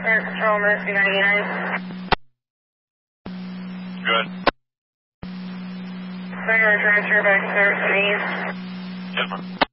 Center Control, Mercy 99. Good. Regular transfer back to Service East. Yes, ma'am.